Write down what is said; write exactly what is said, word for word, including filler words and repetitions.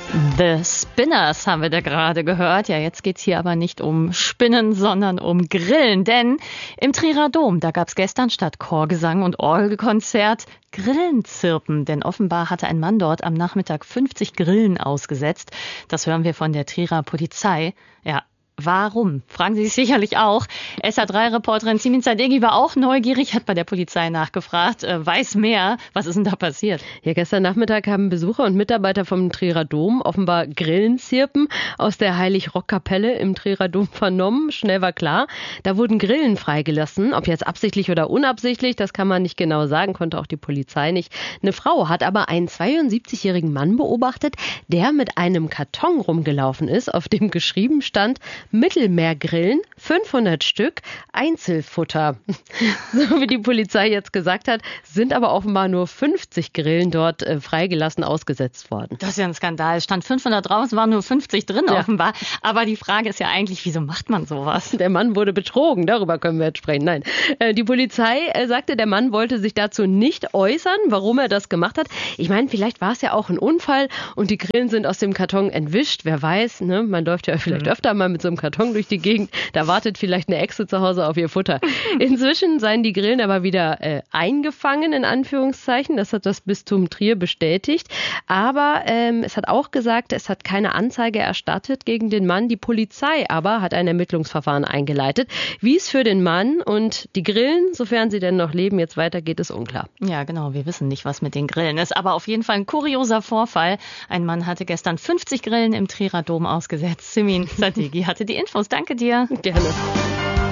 The Spinners haben wir da gerade gehört. Ja, jetzt geht's hier aber nicht um Spinnen, sondern um Grillen. Denn im Trierer Dom, da gab's gestern statt Chorgesang und Orgelkonzert Grillenzirpen. Denn offenbar hatte ein Mann dort am Nachmittag fünfzig Grillen ausgesetzt. Das hören wir von der Trierer Polizei. Ja. Warum? Fragen Sie sich sicherlich auch. S A drei Reporterin Simin Zadegi war auch neugierig, hat bei der Polizei nachgefragt, äh, weiß mehr. Was ist denn da passiert? Ja, gestern Nachmittag haben Besucher und Mitarbeiter vom Trierer Dom offenbar Grillenzirpen aus der Heilig-Rock-Kapelle im Trierer Dom vernommen. Schnell war klar, da wurden Grillen freigelassen. Ob jetzt absichtlich oder unabsichtlich, das kann man nicht genau sagen, konnte auch die Polizei nicht. Eine Frau hat aber einen zweiundsiebzigjährigen Mann beobachtet, der mit einem Karton rumgelaufen ist, auf dem geschrieben stand: Mittelmeergrillen, fünfhundert Stück, Einzelfutter. So wie die Polizei jetzt gesagt hat, sind aber offenbar nur fünfzig Grillen dort äh, freigelassen ausgesetzt worden. Das ist ja ein Skandal. Es stand fünfhundert draus, waren nur fünfzig drin ja. offenbar. Aber die Frage ist ja eigentlich, wieso macht man sowas? Der Mann wurde betrogen, darüber können wir jetzt sprechen. Nein, äh, die Polizei äh, sagte, der Mann wollte sich dazu nicht äußern, warum er das gemacht hat. Ich meine, vielleicht war es ja auch ein Unfall und die Grillen sind aus dem Karton entwischt. Wer weiß, ne? Man läuft ja vielleicht mhm. öfter mal mit so einem Karton durch die Gegend. Da wartet vielleicht eine Echse zu Hause auf ihr Futter. Inzwischen seien die Grillen aber wieder äh, eingefangen, in Anführungszeichen. Das hat das Bistum Trier bestätigt. Aber ähm, es hat auch gesagt, es hat keine Anzeige erstattet gegen den Mann. Die Polizei aber hat ein Ermittlungsverfahren eingeleitet. Wie es für den Mann und die Grillen, sofern sie denn noch leben, jetzt weitergeht, ist unklar. Ja, genau. Wir wissen nicht, was mit den Grillen ist. Aber auf jeden Fall ein kurioser Vorfall. Ein Mann hatte gestern fünfzig Grillen im Trierer Dom ausgesetzt. Simin Zadegi hatte die Infos. Danke dir. Gerne.